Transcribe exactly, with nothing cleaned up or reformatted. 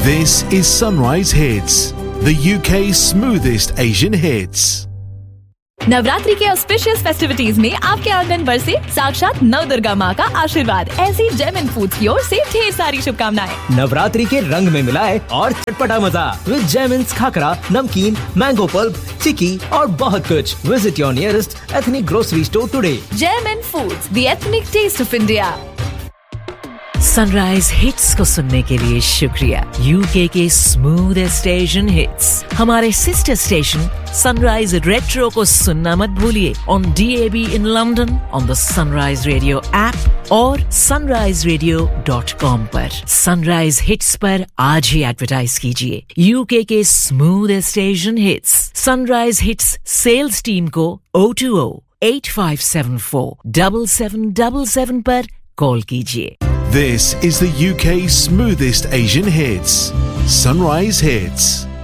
This is Sunrise Hits, the U K's smoothest Asian hits. Navratri के auspicious festivities में आपके आंगन बरसे साक्षात नव दुर्गा माँ का आशीर्वाद। ऐसी जेमिन फूड्स की ओर से ढेर सारी शुभकामनाएं। नवरात्रि के रंग में मिलाए और चटपटा मजा विद जेमिन्स खाकरा, नमकीन, मैंगो पल्प, चिकी और बहुत कुछ। Visit your nearest ethnic grocery store today. जेमिन foods, the ethnic test of India. Sunrise hits को सुनने के लिए शुक्रिया। यूके के स्मूथेस्ट एशियन हिट्स हमारे सिस्टर स्टेशन सनराइज रेट्रो को सुनना मत भूलिए on D A be in London, on the sunrise radio app और सनराइज रेडियो डॉट कॉम पर। सनराइज हिट्स पर आज ही एडवर्टाइज कीजिए। यूके के smoothest Asian hits sunrise hits sales team को O two O eight five seven four seven seven seven seven पर call कीजिए। This is the U K's smoothest Asian hits. Sunrise Hits.